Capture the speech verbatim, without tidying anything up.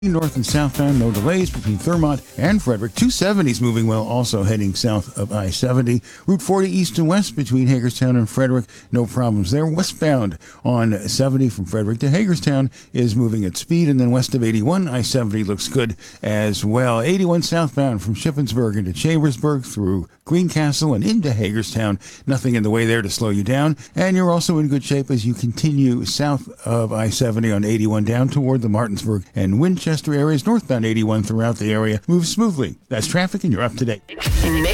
North and southbound, no delays between Thurmont and Frederick. two seventy is moving well, also heading south of I seventy. Route forty east and west between Hagerstown and Frederick, no problems there. Westbound on seventy from Frederick to Hagerstown is moving at speed, and then west of eighty-one, I seventy looks good as well. eighty-one southbound from Shippensburg into Chambersburg through Greencastle and into Hagerstown. Nothing in the way there to slow you down, and you're also in good shape as you continue south of I seventy on eighty-one down toward the Martinsburg and Winchester areas. Northbound eighty-one throughout the area moves smoothly. That's traffic, and you're up to date.